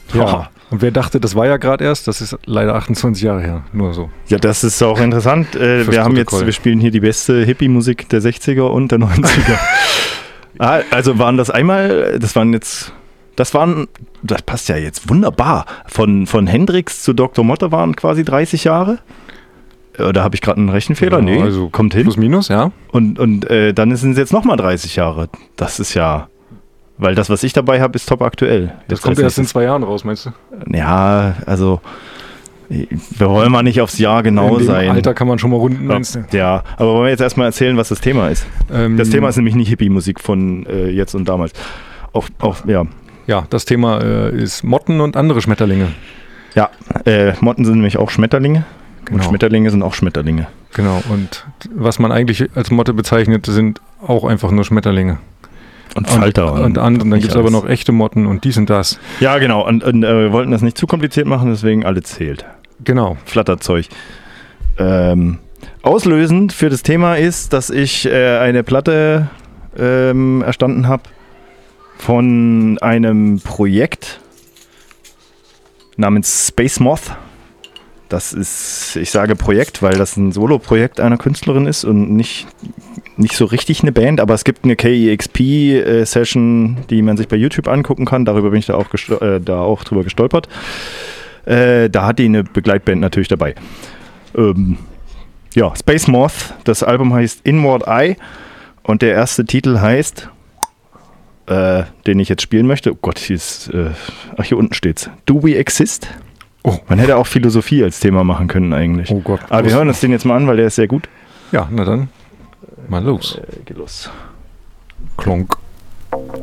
Ja. Und wer dachte, das war ja gerade erst, das ist leider 28 Jahre her, nur so. Ja, das ist auch interessant. Wir spielen hier die beste Hippie-Musik der 60er und der 90er. Also waren das das passt ja jetzt wunderbar. Von Hendrix zu Dr. Motte waren quasi 30 Jahre. Da habe ich gerade einen Rechenfehler? Ja, nee, also kommt hin. Plus minus, ja. Und dann sind es jetzt nochmal 30 Jahre. Das ist ja... Weil das, was ich dabei habe, ist top aktuell. Das kommt erst in 2 Jahren raus, meinst du? Ja, also wir wollen mal nicht aufs Jahr genau in dem sein. Alter kann man schon mal runden, meinst du? Ja, aber wollen wir jetzt erstmal erzählen, was das Thema ist? Das Thema ist nämlich nicht Hippie-Musik von jetzt und damals. Ja. Ja, das Thema ist Motten und andere Schmetterlinge. Ja, Motten sind nämlich auch Schmetterlinge. Genau. Und Schmetterlinge sind auch Schmetterlinge. Genau, und was man eigentlich als Motte bezeichnet, sind auch einfach nur Schmetterlinge. Und Falter. Und dann gibt es aber noch echte Motten und dies und das. Ja, genau. Und wir wollten das nicht zu kompliziert machen, deswegen alles zählt. Genau. Flatterzeug. Auslösend für das Thema ist, dass ich eine Platte erstanden habe von einem Projekt namens Space Moth. Das ist, ich sage Projekt, weil das ein Solo-Projekt einer Künstlerin ist und nicht so richtig eine Band, aber es gibt eine KEXP-Session, die man sich bei YouTube angucken kann. Darüber bin ich da auch drüber gestolpert. Da hat die eine Begleitband natürlich dabei. Space Moth, das Album heißt Inward Eye und der erste Titel heißt, den ich jetzt spielen möchte, oh Gott, hier unten steht's, Do We Exist? Oh. Man hätte auch Philosophie als Thema machen können eigentlich. Oh Gott. Aber wir hören uns den jetzt mal an, weil der ist sehr gut. Ja, na dann, mal los. Geht los. Klonk.